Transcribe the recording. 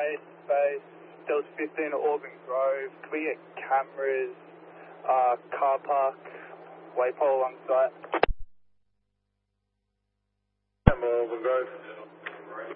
base. There was 15 at Auburn Grove. Can we get cameras, car park, waypole along site?